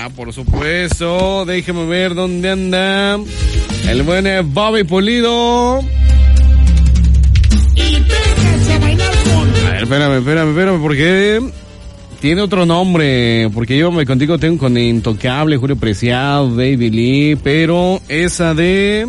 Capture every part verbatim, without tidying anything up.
Ah, por supuesto, déjeme ver dónde anda el buen Bobby Pulido. Y déjense bailar con... A ver, espérame, espérame, espérame, porque tiene otro nombre, porque yo me contigo tengo con Intocable, Julio Preciado, Baby Lee, pero esa de...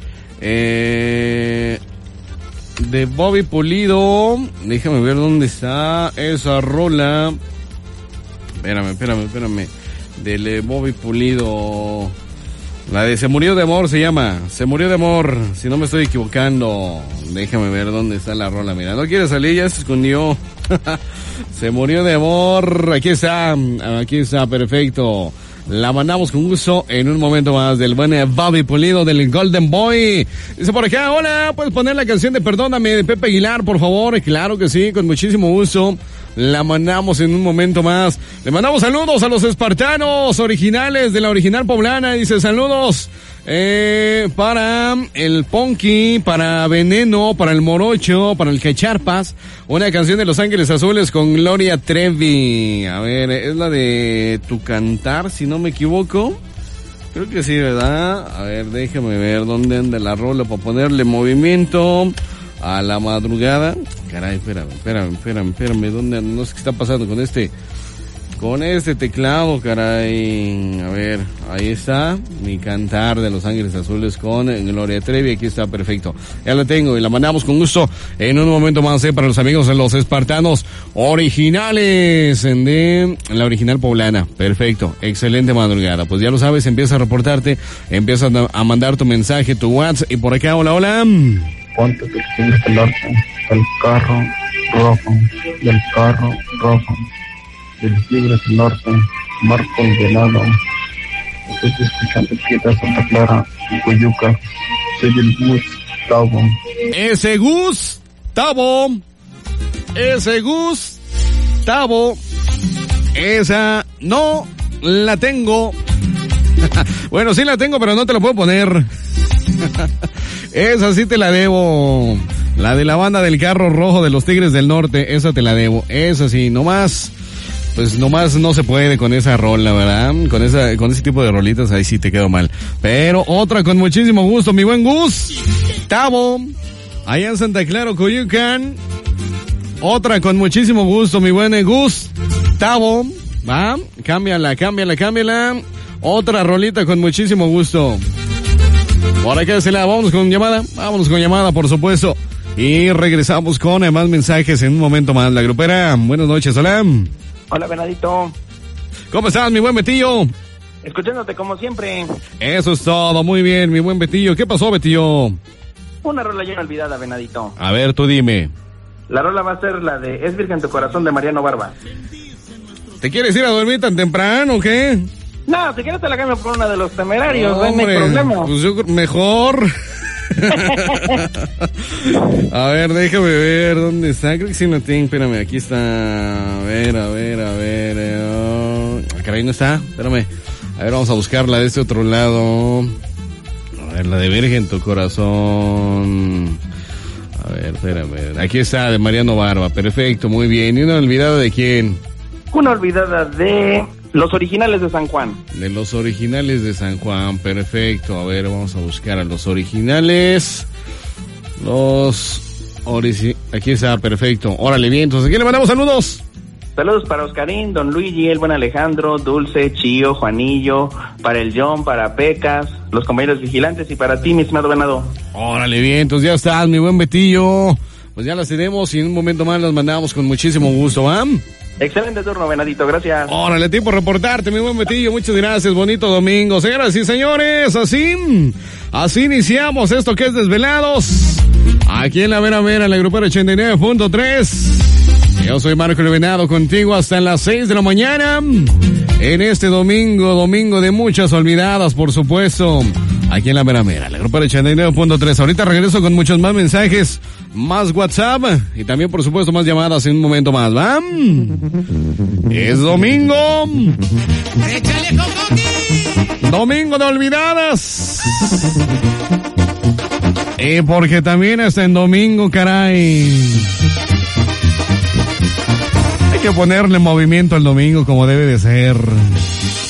Eh, de Bobby Pulido, déjame ver dónde está esa rola. Espérame, espérame, espérame. Del Bobby Pulido. La de Se Murió de Amor se llama. Se Murió de Amor, si no me estoy equivocando. Déjame ver dónde está la rola. Mira, no quiere salir, ya se escondió. Se Murió de Amor. Aquí está, aquí está, perfecto. La mandamos con gusto en un momento más del buen Bobby Pulido del Golden Boy. Dice por acá, hola, ¿puedes poner la canción de Perdóname de Pepe Aguilar, por favor? Claro que sí, con muchísimo gusto. La mandamos en un momento más. Le mandamos saludos a los espartanos originales de la original poblana. Dice saludos eh, para el Ponky, para Veneno, para el Morocho, para el Quecharpas. Una canción de Los Ángeles Azules con Gloria Trevi. A ver, es la de Tu Cantar, si no me equivoco. Creo que sí, ¿verdad? A ver, déjame ver dónde anda la rola para ponerle movimiento a la madrugada. Caray, espérame, espérame, espérame, espérame, ¿dónde? No sé qué está pasando con este, con este teclado, caray. A ver, ahí está, Mi Cantar de Los Ángeles Azules con Gloria Trevi, aquí está, perfecto. Ya la tengo y la mandamos con gusto en un momento más, eh, para los amigos de los espartanos originales de la original poblana. Perfecto, excelente madrugada. Pues ya lo sabes, empieza a reportarte, empieza a mandar tu mensaje, tu WhatsApp, y por acá, hola, hola. Ponte tus tigres del norte, del carro rojo, del carro rojo, del tigres del norte, Marco el Venado. Estoy escuchando Piedra Santa Clara, Coyuca, soy el Gustavo. Ese Gustavo, ese Gustavo, esa no la tengo. Bueno, sí la tengo, pero no te la puedo poner. Esa sí te la debo. La de la banda del carro rojo de los Tigres del Norte, esa te la debo. Esa sí, nomás, pues nomás no se puede con esa rola, ¿verdad? Con esa, con ese tipo de rolitas, ahí sí te quedo mal. Pero otra con muchísimo gusto, mi buen Gus Tavo, allá en Santa Clara, Coyucan. Otra con muchísimo gusto, mi buen Gus Tavo. Va, cámbiala, cámbiala, cámbiala. Otra rolita con muchísimo gusto. Por acá se la vamos con llamada, vámonos con llamada, por supuesto. Y regresamos con más mensajes en un momento más. La grupera, buenas noches, hola. Hola, Venadito. ¿Cómo estás, mi buen Betillo? Escuchándote como siempre. Eso es todo, muy bien, mi buen Betillo. ¿Qué pasó, Betillo? Una rola ya olvidada, Venadito. A ver, tú dime. La rola va a ser la de Es Virgen tu Corazón de Mariano Barba. ¿Te quieres ir a dormir tan temprano o qué? No, si quieres te la cambio por una de Los Temerarios, no, no hay problema. Pues yo mejor. A ver, déjame ver dónde está. Creo que sí la tengo, espérame, aquí está. A ver, a ver, a ver. Oh. Caray, no está, espérame. A ver, vamos a buscarla de este otro lado. A ver, la de Virgen tu Corazón. A ver, espérame. Aquí está, de Mariano Barba, perfecto, muy bien. ¿Y una olvidada de quién? Una olvidada de Los Originales de San Juan. De Los Originales de San Juan, perfecto. A ver, vamos a buscar a Los Originales. Los Originales. Aquí está, perfecto. Órale, bien, entonces, ¿a quién le mandamos saludos? Saludos para Oscarín, Don Luigi, el buen Alejandro, Dulce, Chío, Juanillo, para el John, para Pecas, los compañeros vigilantes y para ti, mi estimado Venado. Órale, bien, entonces ya estás, mi buen Betillo. Pues ya las tenemos y en un momento más las mandamos con muchísimo gusto, ¿va? Excelente turno, Venadito, gracias. Órale, tiempo por reportarte, mi buen Betillo, muchas gracias, bonito domingo. Señoras y señores, así, así iniciamos esto que es Desvelados, aquí en la Vera Vera, en la Grupera ochenta y nueve punto tres. Yo soy Marco el Venado, contigo hasta las seis de la mañana, en este domingo, domingo de muchas olvidadas, por supuesto, aquí en la Vera Vera, la Grupera ochenta y nueve punto tres. Ahorita regreso con muchos más mensajes, más WhatsApp y también, por supuesto, más llamadas en un momento más, ¿va? Es domingo. ¡Échale, Cocoqui! Domingo de olvidadas. Y porque también está en domingo, caray. Hay que ponerle movimiento al domingo como debe de ser.